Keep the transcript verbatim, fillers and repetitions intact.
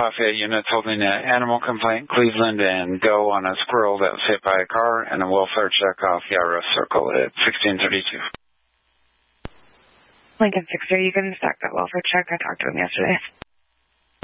Lafayette units holding an animal complaint, Cleveland, and go on a squirrel that was hit by a car, and a welfare check off Yarrow Circle at sixteen thirty-two. Lincoln six three, you can stack that welfare check. I talked to him yesterday.